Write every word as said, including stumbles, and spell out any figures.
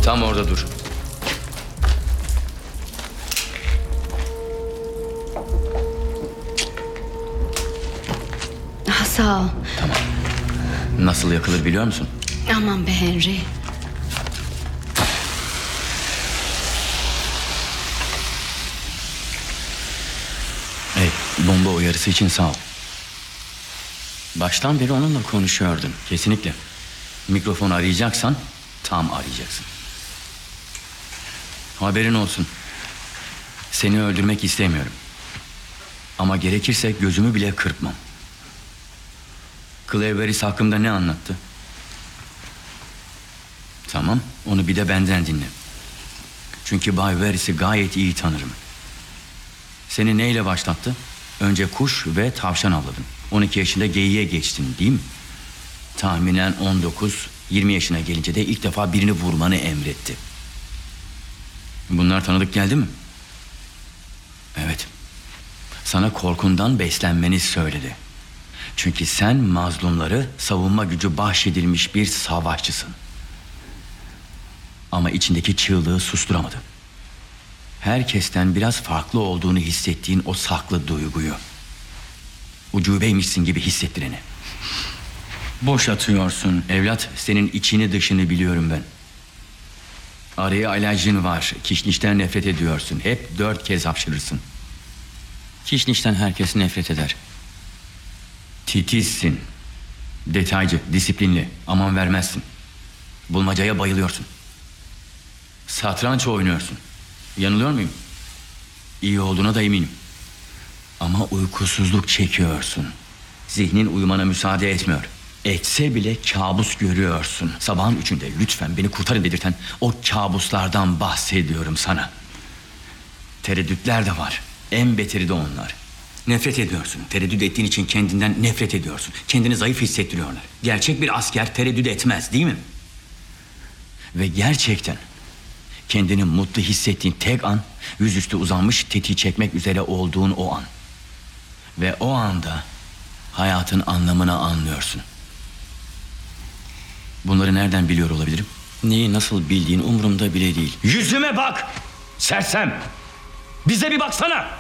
Tam orada dur. Ah, sağ ol. Tamam. Nasıl yakılır biliyor musun? Aman be Henry. Hey, bomba uyarısı için sağ ol. Baştan beri onunla konuşuyordun. Kesinlikle. Mikrofonu arayacaksan tam arayacaksın. Haberin olsun. Seni öldürmek istemiyorum. Ama gerekirse gözümü bile kırpmam. Cleveris hakkında ne anlattı? Tamam, onu bir de benden dinle. Çünkü Bay Veris'i gayet iyi tanırım. Seni neyle başlattı? Önce kuş ve tavşan avladın. on iki yaşında geyiğe geçtin değil mi? Tahminen on dokuz yirmi yaşına gelince de ilk defa birini vurmanı emretti. Bunlar tanıdık geldi mi? Evet. Sana korkundan beslenmeni söyledi. Çünkü sen mazlumları savunma gücü bahşedilmiş bir savaşçısın. Ama içindeki çığlığı susturamadı. Herkesten biraz farklı olduğunu hissettiğin o saklı duyguyu. Ucubeymişsin gibi hissettireni. Boş atıyorsun evlat. Senin içini dışını biliyorum ben. Araya alerjin var. Kişnişten nefret ediyorsun. Hep dört kez hapşırırsın. Kişnişten herkes nefret eder. Titizsin. Detaycı, disiplinli. Aman vermezsin. Bulmacaya bayılıyorsun. Satranç oynuyorsun. Yanılıyor muyum? İyi olduğuna da eminim. Ama uykusuzluk çekiyorsun. Zihnin uyumana müsaade etmiyor. Etse bile kabus görüyorsun. Sabahın üçünde lütfen beni kurtarın dedirten o kabuslardan bahsediyorum sana. Tereddütler de var. En beteri de onlar. Nefret ediyorsun. Tereddüt ettiğin için kendinden nefret ediyorsun. Kendini zayıf hissettiriyorlar. Gerçek bir asker tereddüt etmez değil mi? Ve gerçekten kendini mutlu hissettiğin tek an, yüzüstü uzanmış tetiği çekmek üzere olduğun o an. Ve o anda hayatın anlamını anlıyorsun. Bunları nereden biliyor olabilirim? Neyi nasıl bildiğin umurumda bile değil. Yüzüme bak! Sersem! Bize bir baksana!